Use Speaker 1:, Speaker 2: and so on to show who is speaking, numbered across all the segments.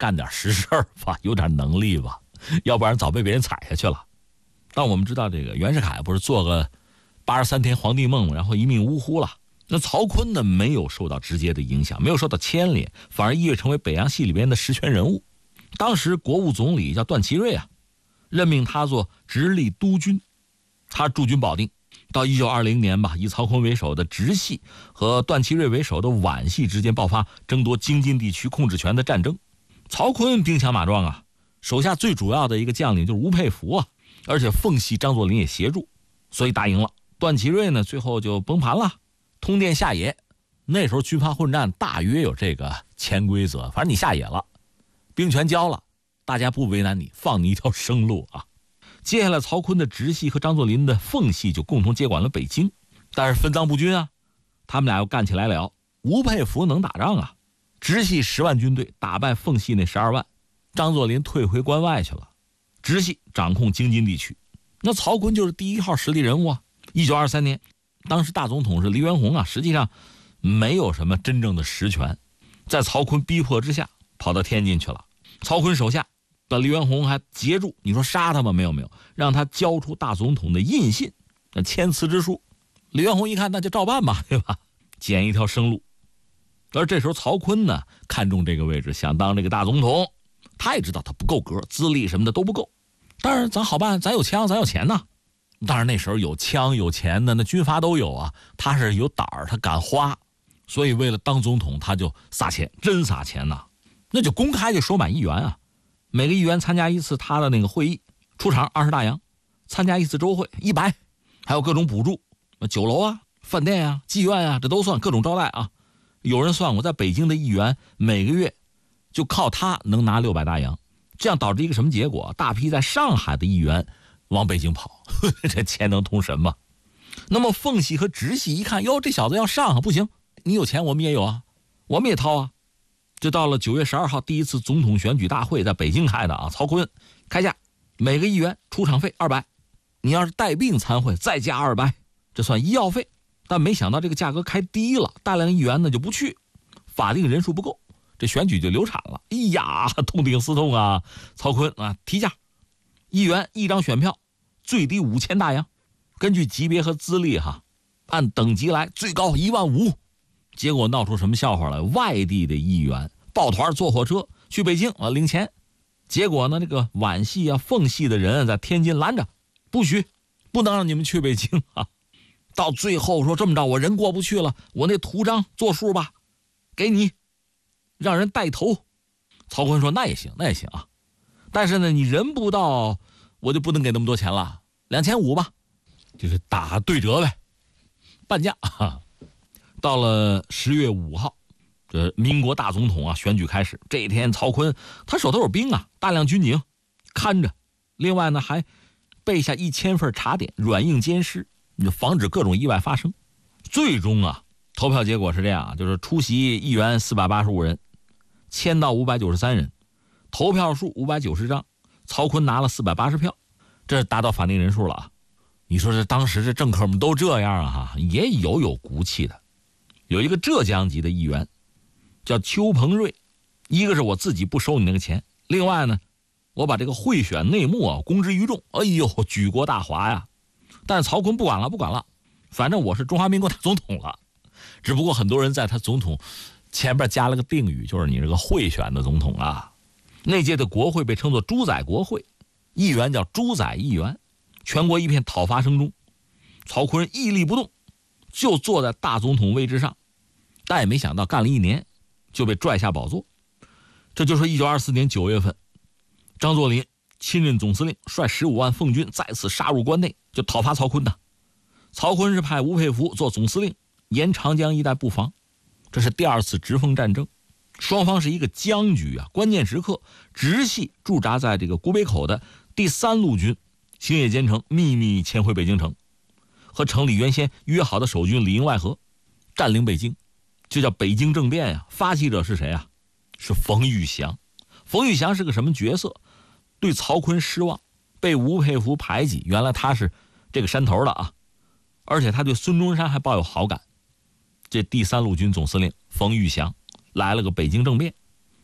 Speaker 1: 干点实事吧，有点能力吧，要不然早被别人踩下去了。但我们知道这个袁世凯不是做个83天皇帝梦，然后一命呜呼了。那曹锟呢，没有受到直接的影响，没有受到牵连，反而一跃成为北洋系里边的实权人物。当时国务总理叫段祺瑞啊，任命他做直隶督军，他驻军保定。到1920年吧，以曹锟为首的直系和段祺瑞为首的皖系之间爆发争夺京津地区控制权的战争。曹锟兵强马壮啊，手下最主要的一个将领就是吴佩孚啊，而且奉系张作霖也协助，所以打赢了。段祺瑞呢，最后就崩盘了，通电下野。那时候军阀混战大约有这个潜规则，反正你下野了，兵权交了，大家不为难你，放你一条生路啊。接下来曹锟的直系和张作霖的奉系就共同接管了北京，但是分赃不均啊，他们俩又干起来了。吴佩孚能打仗啊，直系10万军队打败奉系那12万，张作霖退回关外去了，直系掌控京津地区。那曹锟就是第一号实力人物啊。1923年，当时大总统是黎元洪啊，实际上没有什么真正的实权，在曹锟逼迫之下跑到天津去了。曹锟手下把黎元洪还截住，你说杀他吗？没有，让他交出大总统的印信，那签辞之书。黎元洪一看，那就照办吧，对吧？捡一条生路。而这时候曹锟呢，看中这个位置，想当这个大总统，他也知道他不够格，资历什么的都不够。但是咱好办，咱有枪，咱有钱呐。当然那时候有枪有钱的，那军阀都有啊。他是有胆儿，他敢花，所以为了当总统，他就撒钱，真撒钱呐。那就公开就收买议员啊。每个议员参加一次他的那个会议，出场20大洋，参加一次周会100，还有各种补助，酒楼啊、饭店啊、妓院啊，这都算，各种招待啊。有人算过，在北京的议员每个月就靠他能拿600大洋，这样导致一个什么结果？大批在上海的议员往北京跑，这钱能通神吗？那么奉系和直系一看，哟，这小子要上啊，不行，你有钱我们也有啊，我们也掏啊。就到了9月12号，第一次总统选举大会在北京开的啊。曹锟开价，每个议员出场费200，你要是带病参会再加200，这算医药费。但没想到这个价格开低了，大量议员呢就不去，法定人数不够，这选举就流产了。哎呀，痛定思痛啊，曹锟啊提价，议员一张选票最低5000大洋，根据级别和资历按等级来，最高15000。结果闹出什么笑话来？外地的议员抱团坐火车去北京领钱，结果呢，这个皖系啊、奉系的人在天津拦着，不许，不能让你们去北京啊。到最后说这么着，我人过不去了，我那图章作数吧，给你，让人带头。曹锟说那也行啊，但是呢，你人不到，我就不能给那么多钱了，2500吧，就是打对折呗，半价啊。到了10月5号，这民国大总统选举开始。这一天，曹锟他手头有兵啊，大量军警看着，另外呢还备下1000份茶点，软硬兼施，防止各种意外发生。最终投票结果是这样，就是出席议员485人，签到593人，投票数590张，曹锟拿了480票，这达到法定人数了啊。你说这当时这政客们都这样啊，也有骨气的。有一个浙江籍的议员叫邱鹏瑞，一个是我自己不收你那个钱，另外呢，我把这个贿选内幕公之于众，哎呦，举国大哗呀。但是曹锟不管了，反正我是中华民国大总统了。只不过很多人在他总统前边加了个定语，就是你这个贿选的总统啊。那届的国会被称作猪仔国会，议员叫猪仔议员，全国一片讨伐声中，曹锟屹立不动，就坐在大总统位置上，但也没想到干了1年就被拽下宝座。这就是1924年9月份，张作霖亲任总司令，率15万奉军再次杀入关内，就讨伐曹锟的。曹锟是派吴佩孚做总司令，沿长江一带布防。这是第2次直奉战争，双方是一个僵局啊。关键时刻，直系驻扎在这个古北口的第3路军星夜兼程，秘密潜回北京城，和城里原先约好的守军里应外合，占领北京，就叫北京政变呀。发起者是谁啊？是冯玉祥。冯玉祥是个什么角色？对曹锟失望，被吴佩孚排挤，原来他是这个山头的啊，而且他对孙中山还抱有好感。这第3路军总司令冯玉祥来了个北京政变，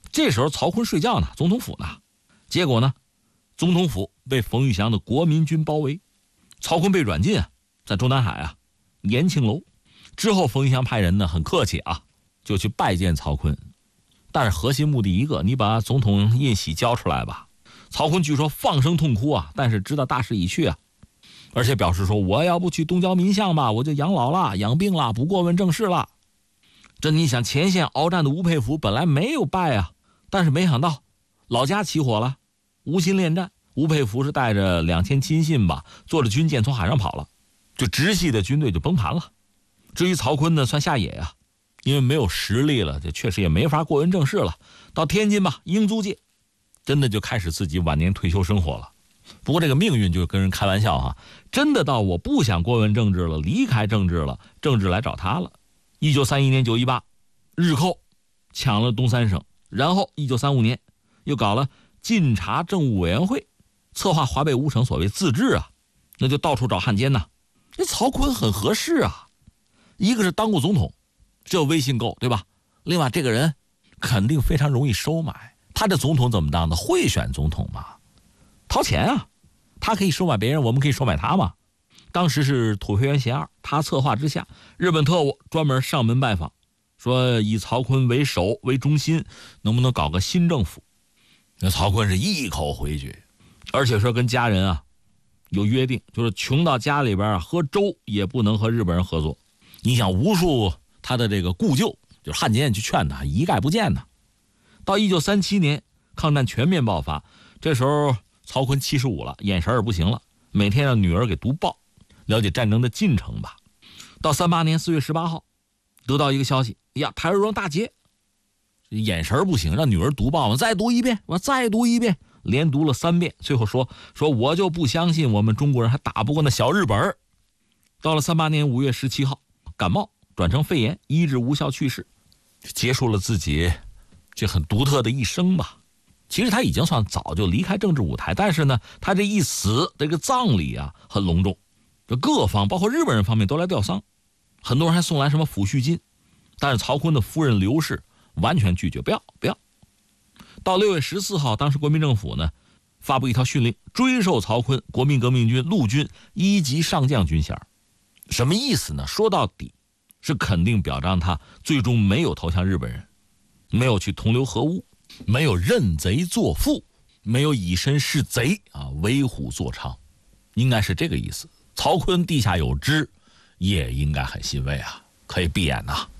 Speaker 1: 这时候曹锟睡觉呢，总统府呢，结果呢，总统府被冯玉祥的国民军包围，曹锟被软禁啊，在中南海啊，延庆楼。之后冯玉祥派人呢，很客气啊，就去拜见曹锟，但是核心目的一个，你把总统印玺交出来吧。曹锟据说放声痛哭啊，但是知道大势已去啊，而且表示说，我要不去东郊民巷吧，我就养老了，养病了，不过问政事了。这你想，前线鏖战的吴佩孚本来没有败啊，但是没想到老家起火了，无心恋战。吴佩孚是带着2000亲信吧，坐着军舰从海上跑了，就直系的军队就崩盘了。至于曹锟呢，算下野啊，因为没有实力了，这确实也没法过问政事了。到天津吧，英租界，真的就开始自己晚年退休生活了。不过这个命运就跟人开玩笑啊，真的到我不想过问政治了，离开政治了，政治来找他了。1931年9·18，日寇抢了东三省，然后1935年又搞了晋察政务委员会，策划华北5省所谓自治啊，那就到处找汉奸呐。这曹锟很合适啊，一个是当过总统，这威信够，对吧？另外这个人肯定非常容易收买，他这总统怎么当的？会选总统嘛，掏钱啊，他可以收买别人，我们可以收买他嘛。当时是土肥原贤二，他策划之下，日本特务专门上门拜访，说以曹锟为首为中心，能不能搞个新政府？那曹锟是一口回绝，而且说跟家人啊有约定，就是穷到家里边喝粥也不能和日本人合作。你想，无数他的这个故旧就是汉奸去劝他，一概不见呢。到1937年抗战全面爆发，这时候曹锟75了，眼神也不行了，每天让女儿给读报，了解战争的进程吧。到38年4月18号得到一个消息，呀，台儿庄大捷，眼神不行，让女儿读报，我再读一遍，我再读一遍，连读了3遍，最后说我就不相信我们中国人还打不过那小日本。到了38年5月17号，感冒转成肺炎，医治无效去世，结束了自己这很独特的一生吧。其实他已经算早就离开政治舞台，但是呢，他这一死，这个葬礼啊很隆重，这各方包括日本人方面都来吊丧，很多人还送来什么抚恤金，但是曹锟的夫人刘氏完全拒绝，不要。到6月14号，当时国民政府呢发布一条训令，追授曹锟国民革命军陆军1级上将军衔。什么意思呢？说到底是肯定表彰他最终没有投降日本人，没有去同流合污，没有认贼作父，没有以身试贼啊，为虎作伥，应该是这个意思。曹锟地下有知，也应该很欣慰啊，可以闭眼呐。